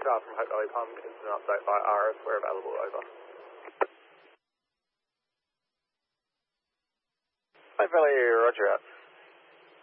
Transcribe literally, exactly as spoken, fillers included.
Staff from Hope Valley Palm, instant update by R if we're available, over. Hope Valley, roger out.